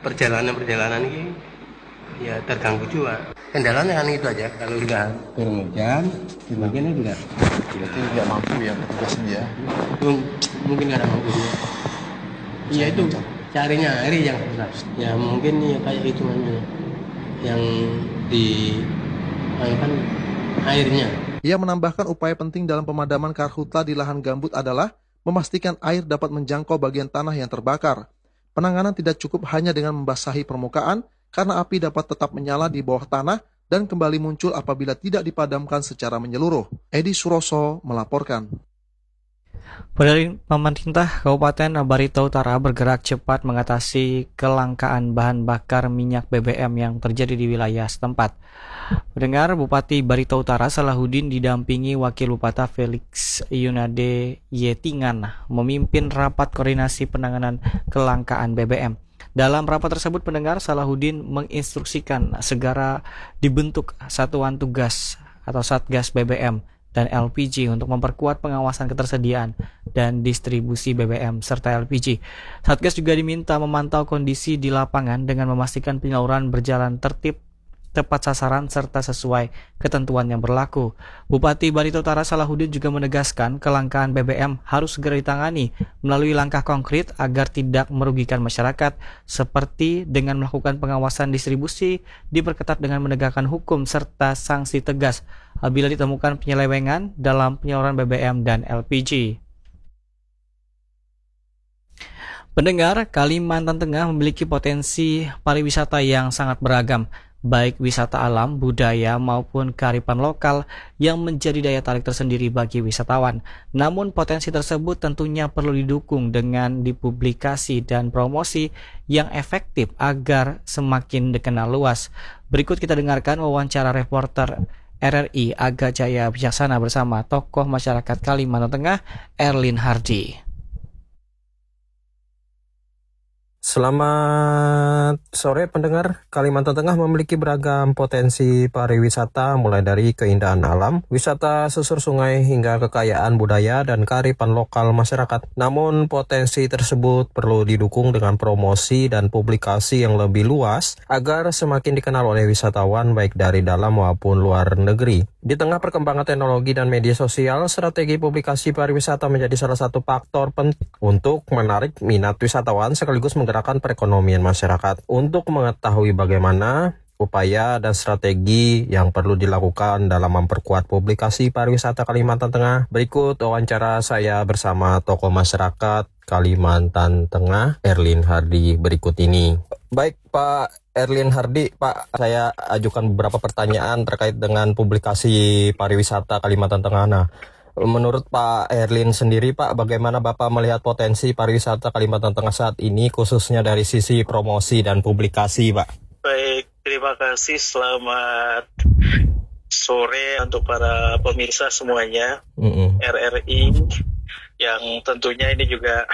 perjalanan ini ya terganggu juga. Kendalanya kan itu aja, kalau udah turun hujan, sebagainya juga. Berarti nggak mampu ya petugasnya ya? Mungkin nggak ada mampu juga. Iya itu carinya air yang susah. Ya mungkin ya kayak itu yang di kan airnya. Ia menambahkan upaya penting dalam pemadaman karhutla di lahan gambut adalah memastikan air dapat menjangkau bagian tanah yang terbakar. Penanganan tidak cukup hanya dengan membasahi permukaan, karena api dapat tetap menyala di bawah tanah dan kembali muncul apabila tidak dipadamkan secara menyeluruh. Edi Suroso melaporkan. Pemerintah Kabupaten Barito Utara bergerak cepat mengatasi kelangkaan bahan bakar minyak BBM yang terjadi di wilayah setempat. Pendengar, Bupati Barito Utara Salahuddin didampingi Wakil Bupati Felix Yunade Yetingan memimpin rapat koordinasi penanganan kelangkaan BBM. Dalam rapat tersebut, pendengar, Salahuddin menginstruksikan segera dibentuk satuan tugas atau Satgas BBM dan LPG untuk memperkuat pengawasan ketersediaan dan distribusi BBM serta LPG. Satgas juga diminta memantau kondisi di lapangan dengan memastikan penyaluran berjalan tertib, tepat sasaran, serta sesuai ketentuan yang berlaku. Bupati Barito Utara Salahuddin juga menegaskan kelangkaan BBM harus segera ditangani melalui langkah konkret agar tidak merugikan masyarakat, seperti dengan melakukan pengawasan distribusi, diperketat dengan menegakkan hukum, serta sanksi tegas apabila ditemukan penyelewengan dalam penyaluran BBM dan LPG. Pendengar, Kalimantan Tengah memiliki potensi pariwisata yang sangat beragam, baik wisata alam, budaya, maupun kearifan lokal yang menjadi daya tarik tersendiri bagi wisatawan. Namun potensi tersebut tentunya perlu didukung dengan dipublikasi dan promosi yang efektif agar semakin dikenal luas. Berikut kita dengarkan wawancara reporter RRI Aga Jaya Bijaksana bersama tokoh masyarakat Kalimantan Tengah, Erlin Hardi. Selamat sore pendengar. Kalimantan Tengah memiliki beragam potensi pariwisata, mulai dari keindahan alam, wisata susur sungai, hingga kekayaan budaya dan kearifan lokal masyarakat. Namun potensi tersebut perlu didukung dengan promosi dan publikasi yang lebih luas agar semakin dikenal oleh wisatawan baik dari dalam maupun luar negeri. Di tengah perkembangan teknologi dan media sosial, strategi publikasi pariwisata menjadi salah satu faktor penting untuk menarik minat wisatawan sekaligus menggerakkan perekonomian masyarakat. Untuk mengetahui bagaimana upaya dan strategi yang perlu dilakukan dalam memperkuat publikasi pariwisata Kalimantan Tengah, berikut wawancara saya bersama tokoh masyarakat Kalimantan Tengah, Erlin Hardi, berikut ini. Baik Pak Erlin Hardi, Pak, saya ajukan beberapa pertanyaan terkait dengan publikasi pariwisata Kalimantan Tengah. Nah, menurut Pak Erlin sendiri, Pak, bagaimana Bapak melihat potensi pariwisata Kalimantan Tengah saat ini, khususnya dari sisi promosi dan publikasi, Pak? Baik, terima kasih. Selamat sore untuk para pemirsa semuanya, RRI, yang tentunya ini juga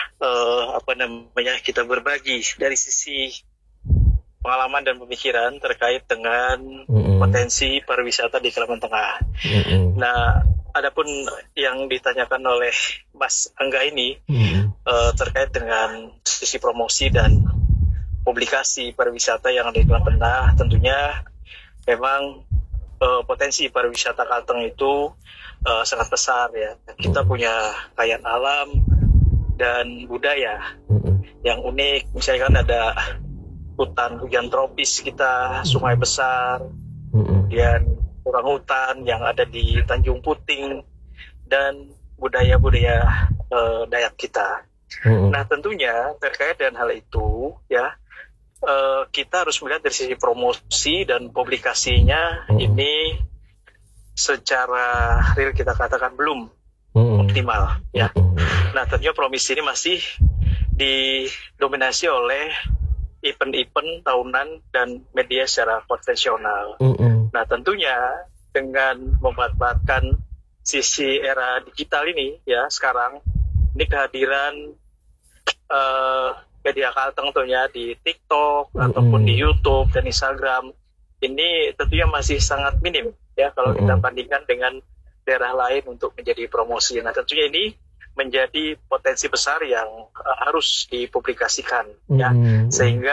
kita berbagi dari sisi pengalaman dan pemikiran terkait dengan potensi pariwisata di Kalimantan Tengah. Nah, adapun yang ditanyakan oleh Mas Angga ini terkait dengan sisi promosi dan publikasi pariwisata yang ada di Kalimantan Tengah, tentunya memang potensi pariwisata Kalteng itu sangat besar ya. Kita punya kekayaan alam dan budaya yang unik. Misalkan ada hutan hujan tropis kita, sungai besar, kemudian orangutan yang ada di Tanjung Puting, dan budaya-budaya Dayak kita. Nah, tentunya terkait dengan hal itu ya, kita harus melihat dari sisi promosi dan publikasinya ini secara real kita katakan belum optimal ya. Nah, tentunya promosi ini masih didominasi oleh event-event tahunan dan media secara konvensional. Nah, tentunya dengan memanfaatkan sisi era digital ini ya, sekarang ini kehadiran media Kalteng tentunya di TikTok ataupun di YouTube dan Instagram ini tentunya masih sangat minim ya kalau kita bandingkan dengan daerah lain untuk menjadi promosi. Nah, tentunya ini menjadi potensi besar yang harus dipublikasikan ya, sehingga